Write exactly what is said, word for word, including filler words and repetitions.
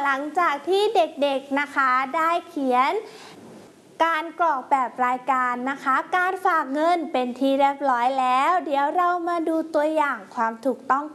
หลังจากที่เด็กๆนะคะได้เขียนการกรอกแบบรายการนะคะการฝากเงินเป็นที่เรียบร้อยแล้วเดี๋ยวเรามาดูตัวอย่างความถูกต้อง